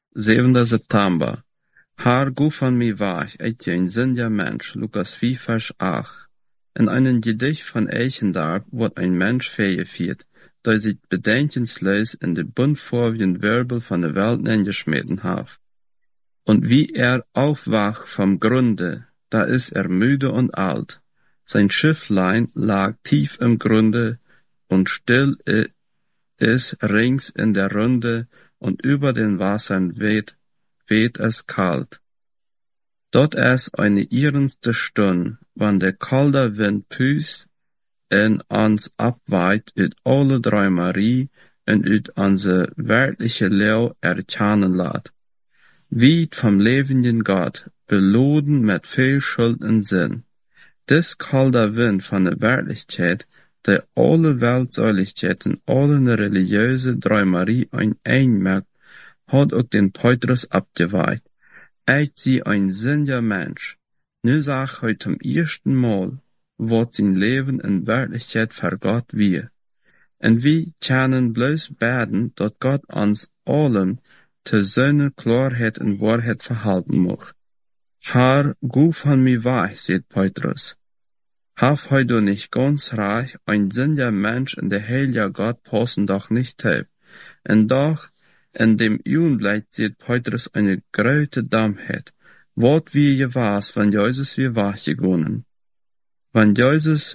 7. september. Haar gu van mi waag, eit je een zinja Mensch, Lukas 4, Vers 8. In einem Gedicht von Eichendorff wird ein Mensch vergeführt, der sich bedenkenslos in de buntfarbigen Wirbel von der Welt eingeschmissen hat. Und wie aufwacht vom Grunde, da ist müde und alt. Sein Schifflein lag tief im Grunde und still ist rings in der Runde und über den Wassern weht es kalt. Dort ist eine ehrenste Stund, wann der kalde Wind püst en uns abweit uit alle Träumerie en uit onze werkliche Leu erkennen laat. Weit vom lebenden Gott, beladen mit viel Schuld und Sinn. Dis kalde Wind von der Werklichkeit, der alle Weltsäuligkeit und alle religiöse Träumerie einmerkt, hat auch den Petrus abgeweiht. Echt sie ein sündiger Mensch. Nu sag heute zum ersten Mal, wat sein Leben in Wirklichkeit für Gott wir. Und wir können bloß beten, dass Gott uns allem zu seiner Klarheit und Wahrheit verhalten mag. Herr, gu von mir weg, sagt Petrus. Haf heute nicht ganz reich, ein sündiger Mensch in der heilige Gott passen doch nicht zu. Und doch, in dem Augenblick sieht Petrus eine große Dummheit. Wat wir gewas, wenn Jesus wir weggegangen. Wenn Jesus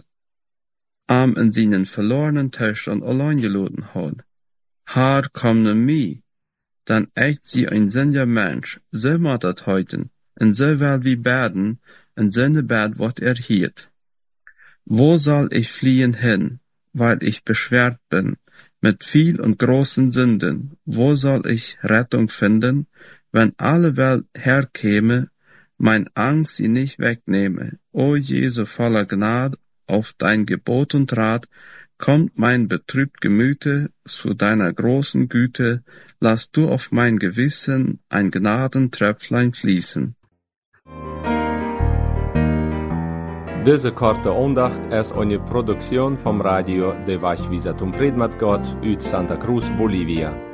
in seinen verlorenen Töchtern allein geladen hat. Herr, komm ne mir, dann echt sie ein sündiger Mensch, so macht das heute, und so will wie beten, in seine Bett wird hielt. Wo soll ich fliehen hin, weil ich beschwert bin, mit viel und großen Sünden? Wo soll ich Rettung finden, wenn alle Welt herkäme, mein Angst sie nicht wegnehme? O Jesu voller Gnade, auf dein Gebot und Rat, kommt mein betrübt Gemüte zu deiner großen Güte, lass du auf mein Gewissen ein Gnadentröpflein fließen. Deze korte aandacht is eine Produktion vom Radio de Wachwisatum Friedmat Gott uit Santa Cruz, Bolivia.